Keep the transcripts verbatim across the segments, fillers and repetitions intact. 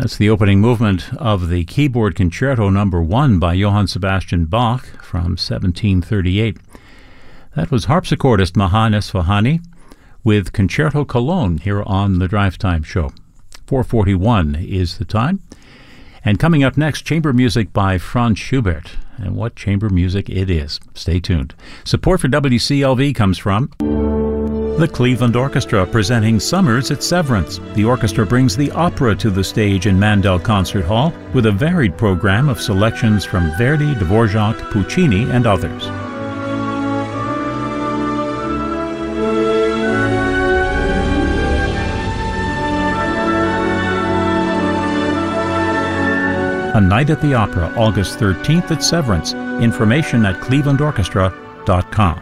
That's the opening movement of the Keyboard Concerto Number One by Johann Sebastian Bach from seventeen thirty-eight. That was harpsichordist Mahan Esfahani with Concerto Cologne here on the Drive Time Show. four forty-one is the time. And coming up next, chamber music by Franz Schubert. And what chamber music it is. Stay tuned. Support for W C L V comes from the Cleveland Orchestra, presenting Summers at Severance. The orchestra brings the opera to the stage in Mandel Concert Hall with a varied program of selections from Verdi, Dvorak, Puccini, and others. A Night at the Opera, August thirteenth at Severance. Information at cleveland orchestra dot com.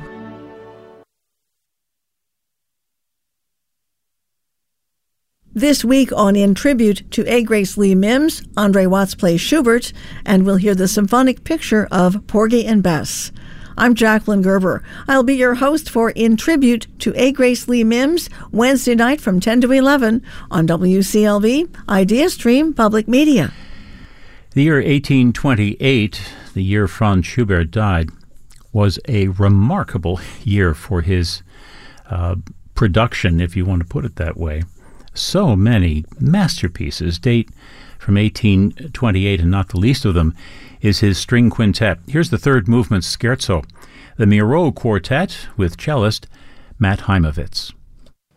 This week on In Tribute to A. Grace Lee Mims, Andre Watts plays Schubert, and we'll hear the symphonic picture of Porgy and Bess. I'm Jacqueline Gerber. I'll be your host for In Tribute to A. Grace Lee Mims, Wednesday night from ten to eleven on W C L V, Idea Stream Public Media. The year eighteen twenty-eight, the year Franz Schubert died, was a remarkable year for his uh, production, if you want to put it that way. So many masterpieces date from eighteen twenty-eight, and not the least of them is his string quintet. Here's the third movement, Scherzo, the Miro Quartet with cellist Matt Heimovitz.